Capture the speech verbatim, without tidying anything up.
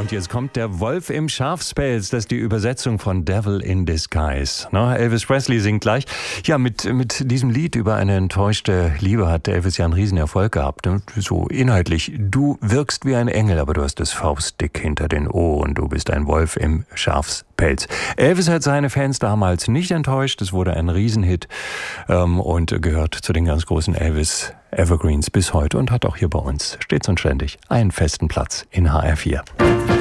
Und jetzt kommt der Wolf im Schafspelz. Das ist die Übersetzung von Devil in Disguise. Ne? Elvis Presley singt gleich. Ja, mit, mit diesem Lied über eine enttäuschte Liebe hat Elvis ja einen Riesenerfolg gehabt. Ne? So inhaltlich. Du wirkst wie ein Engel, aber du hast das faustdick hinter den Ohren. Du bist ein Wolf im Schafspelz. Elvis hat seine Fans damals nicht enttäuscht. Es wurde ein Riesenhit ähm, und gehört zu den ganz großen Elvis Evergreens bis heute und hat auch hier bei uns stets und ständig einen festen Platz in H R vier.